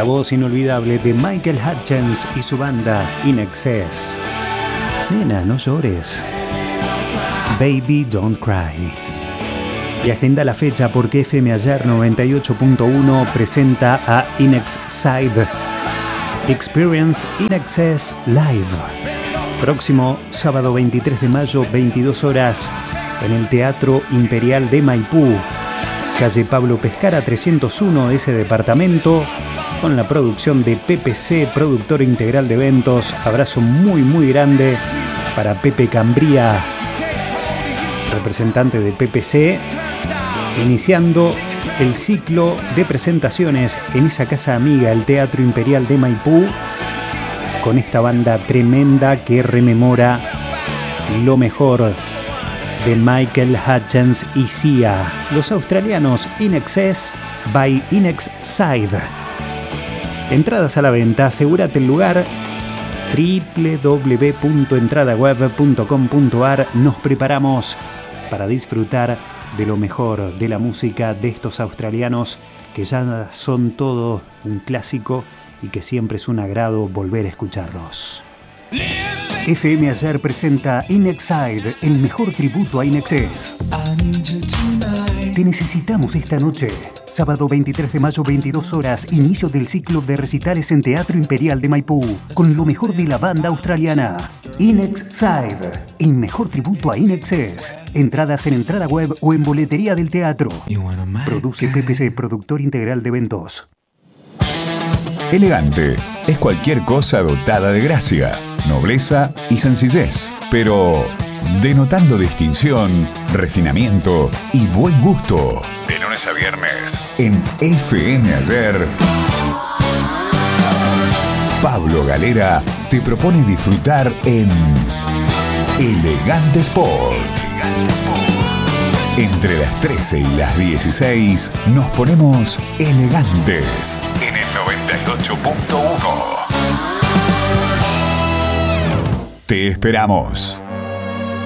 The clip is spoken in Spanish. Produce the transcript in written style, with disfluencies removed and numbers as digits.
la voz inolvidable de Michael Hutchence y su banda In Excess. Nena, no llores. Baby, don't cry. Y agenda la fecha porque FM Ayer 98.1 presenta a In Excess Experience In Excess Live. Próximo sábado 23 de mayo, 22 horas, en el Teatro Imperial de Maipú, calle Pablo Pescara 301 de ese departamento, con la producción de PPC, productor integral de eventos. Abrazo muy grande para Pepe Cambría, representante de PPC, iniciando el ciclo de presentaciones en esa casa amiga, el Teatro Imperial de Maipú, con esta banda tremenda que rememora lo mejor de Michael Hutchence y Sia, los australianos In Excess by In Excess. Entradas a la venta, asegúrate el lugar, www.entradaweb.com.ar. Nos preparamos para disfrutar de lo mejor de la música de estos australianos que ya son todo un clásico y que siempre es un agrado volver a escucharlos. FM Ayer presenta In Excess, el mejor tributo a In Excess. Te necesitamos esta noche. Sábado 23 de mayo, 22 horas, inicio del ciclo de recitales en Teatro Imperial de Maipú, con lo mejor de la banda australiana. In Excess, el mejor tributo a In Excess. Entradas en Entrada Web o en boletería del teatro. Produce PPC, productor integral de eventos. Elegante es cualquier cosa dotada de gracia, nobleza y sencillez, pero denotando distinción, refinamiento y buen gusto. De lunes a viernes en FM Ayer, Pablo Galera te propone disfrutar en Elegante Sport. Entre las 13 y las 16 nos ponemos elegantes en el 98.1. Te esperamos.